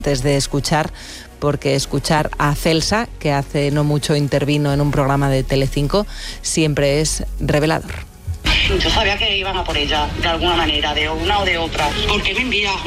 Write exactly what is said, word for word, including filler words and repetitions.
antes de escuchar, porque escuchar a Celsa, que hace no mucho intervino en un programa de Telecinco, siempre es revelador. Yo sabía que iban a por ella, de alguna manera, de una o de otra. ¿Por qué me envía